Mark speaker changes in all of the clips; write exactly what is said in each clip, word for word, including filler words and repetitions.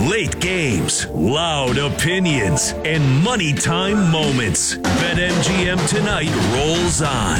Speaker 1: Late games, loud opinions, and money time moments. BetMGM tonight rolls on.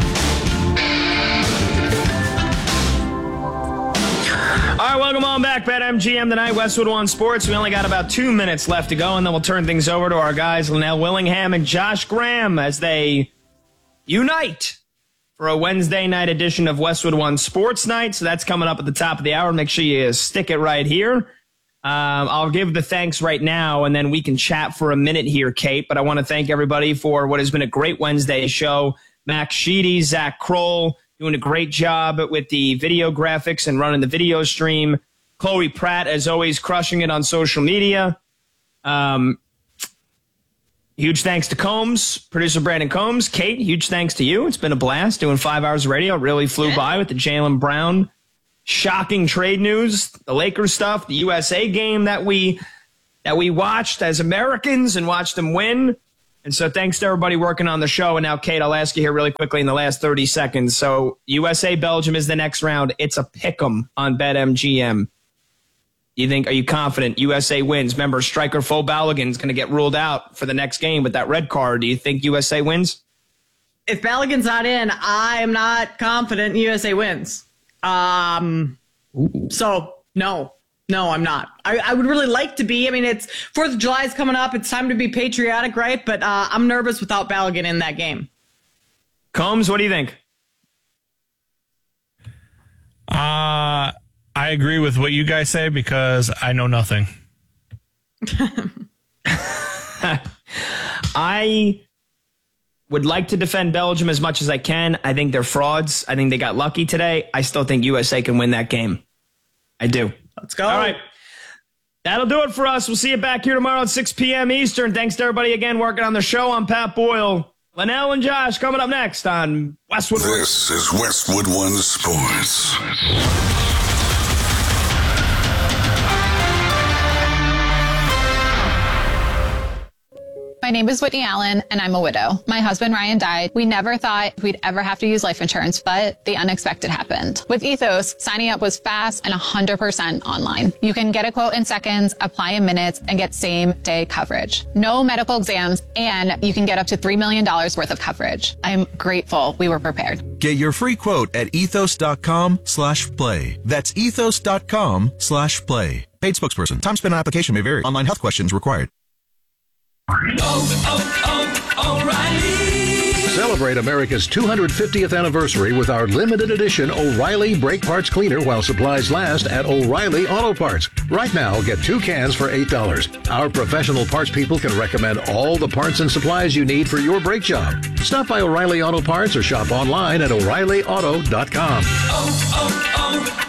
Speaker 2: All right, welcome on back. BetMGM tonight, Westwood One Sports. We only got about two minutes left to go, and then we'll turn things over to our guys, Linnell Willingham and Josh Graham, as they unite for a Wednesday night edition of Westwood One Sports Night. So that's coming up at the top of the hour. Make sure you stick it right here. Um, I'll give the thanks right now, and then we can chat for a minute here, Kate. But I want to thank everybody for what has been a great Wednesday show. Max Sheedy, Zach Kroll, doing a great job with the video graphics and running the video stream. Chloe Pratt, as always, crushing it on social media. Um, huge thanks to Combs, producer Brandon Combs. Kate, huge thanks to you. It's been a blast doing five hours of radio. It really flew yeah. by with the Jaylen Brown shocking trade news, the Lakers stuff, the U S A game that we that we watched as Americans and watched them win. And so thanks to everybody working on the show. And now, Kate, I'll ask you here really quickly in the last thirty seconds. So U S A Belgium is the next round. It's a pick'em on BetMGM. You think, are you confident U S A wins? Remember, striker Fo Balogun's going to get ruled out for the next game with that red card. Do you think U S A wins?
Speaker 3: If Balogun's not in, I am not confident U S A wins. Um, Ooh. So, no. No, I'm not. I, I would really like to be. I mean, it's fourth of July is coming up. It's time to be patriotic, right? But uh, I'm nervous without Balogun in that game.
Speaker 2: Combs, what do you think?
Speaker 4: Uh, I agree with what you guys say because I know nothing.
Speaker 2: I would like to defend Belgium as much as I can. I think they're frauds. I think they got lucky today. I still think U S A can win that game. I do.
Speaker 3: Let's go.
Speaker 2: All right. That'll do it for us. We'll see you back here tomorrow at six p.m. Eastern. Thanks to everybody again working on the show. I'm Pat Boyle. Linnell and Josh coming up next on Westwood One.
Speaker 5: This is Westwood One Sports.
Speaker 6: My name is Whitney Allen, and I'm a widow. My husband, Ryan, died. We never thought we'd ever have to use life insurance, but the unexpected happened. With Ethos, signing up was fast and one hundred percent online. You can get a quote in seconds, apply in minutes, and get same-day coverage. No medical exams, and you can get up to three million dollars worth of coverage. I'm grateful we were prepared.
Speaker 7: Get your free quote at ethos.com slash play. That's ethos.com slash play. Paid spokesperson. Time spent on application may vary. Online health questions required.
Speaker 8: Oh, oh, oh, O'Reilly.
Speaker 9: Celebrate America's two hundred fiftieth anniversary with our limited edition O'Reilly Brake Parts Cleaner while supplies last at O'Reilly Auto Parts. Right now, get two cans for eight dollars. Our professional parts people can recommend all the parts and supplies you need for your brake job. Stop by O'Reilly Auto Parts or shop online at O'Reilly Auto dot com.
Speaker 8: Oh,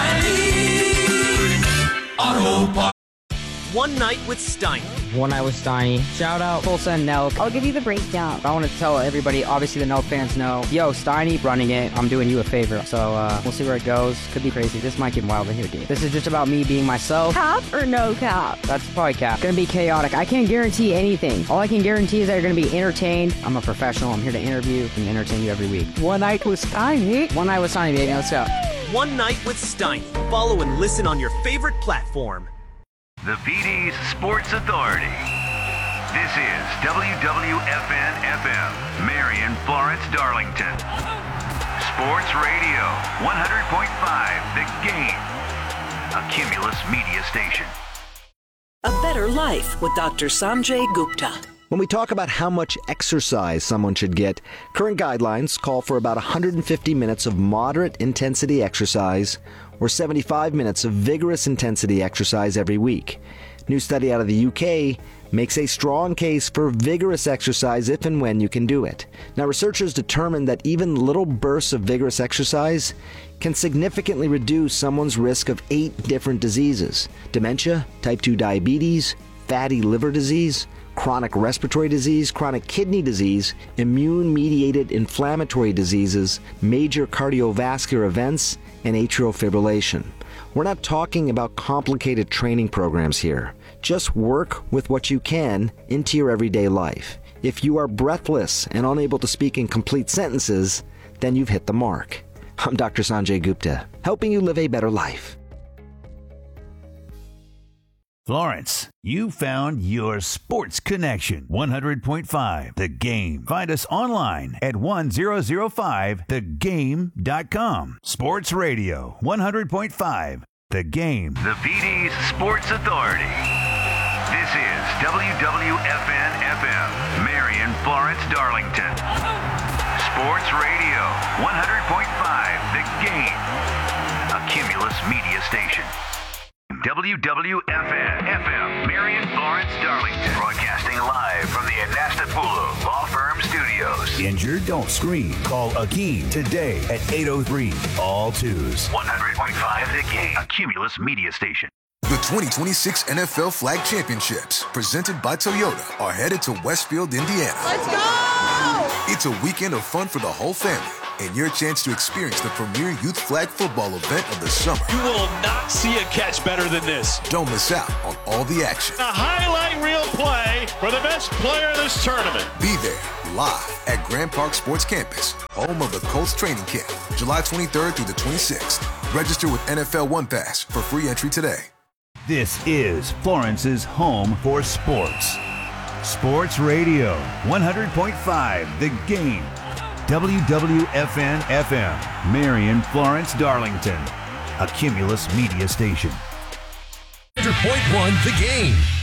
Speaker 8: oh, oh, O'Reilly Auto Parts.
Speaker 10: One Night with Steiny.
Speaker 11: One Night with Steiny. Shout out Tulsa and Nelk.
Speaker 12: I'll give you the breakdown.
Speaker 11: I want to tell everybody, obviously the Nelk fans know, yo, Steiny running it, I'm doing you a favor. So uh, we'll see where it goes. Could be crazy. This might get wild in here, dude. This is just about me being myself.
Speaker 12: Cap or no cap?
Speaker 11: That's probably cap. Gonna be chaotic. I can't guarantee anything. All I can guarantee is that you're gonna be entertained. I'm a professional. I'm here to interview and entertain you every week.
Speaker 12: One Night with Steiny.
Speaker 11: One Night with Steiny, baby. Let's go.
Speaker 10: One Night with Steiny. Follow and listen on your favorite platform.
Speaker 13: The P D's Sports Authority. This is W W F N F M, Marion, Florence, Darlington. Sports Radio, one hundred point five, The Game. A Cumulus media station.
Speaker 14: A better life with Doctor Sanjay Gupta.
Speaker 15: When we talk about how much exercise someone should get, current guidelines call for about one hundred fifty minutes of moderate intensity exercise or seventy-five minutes of vigorous intensity exercise every week. New study out of the U K makes a strong case for vigorous exercise if and when you can do it. Now, researchers determined that even little bursts of vigorous exercise can significantly reduce someone's risk of eight different diseases: dementia, type two diabetes, fatty liver disease, chronic respiratory disease, chronic kidney disease, immune-mediated inflammatory diseases, major cardiovascular events, and atrial fibrillation. We're not talking about complicated training programs here. Just work with what you can into your everyday life. If you are breathless and unable to speak in complete sentences, then you've hit the mark. I'm Doctor Sanjay Gupta, helping you live a better life.
Speaker 16: Florence, you found your sports connection. one hundred point five The Game. Find us online at one thousand five the game dot com. Sports Radio, one hundred point five The Game.
Speaker 13: The V D's Sports Authority. This is W W F N F M, Marion, Florence, Darlington. Sports Radio, one hundred point five The Game. A Cumulus media station. W W F N F M, Marion, Florence, Darlington. Broadcasting live from the Anastapulu Law Firm Studios.
Speaker 16: Injured? Don't scream. Call Akeem today at eight oh three all twos.
Speaker 13: one hundred point five The Game, a Cumulus media station.
Speaker 17: The twenty twenty-six N F L Flag Championships, presented by Toyota, are headed to Westfield, Indiana.
Speaker 18: Let's go!
Speaker 17: It's a weekend of fun for the whole family, and your chance to experience the premier youth flag football event of the summer.
Speaker 19: You will not see a catch better than this.
Speaker 17: Don't miss out on all the action.
Speaker 19: A highlight reel play for the best player in this tournament.
Speaker 17: Be there, live at Grand Park Sports Campus, home of the Colts training camp, July twenty-third through the twenty-sixth. Register with N F L One Pass for free entry today.
Speaker 16: This is Florence's home for sports. Sports Radio, one hundred point five The Game. W W F N F M, Marion, Florence, Darlington. A Cumulus media station.
Speaker 8: one hundred point one The Game.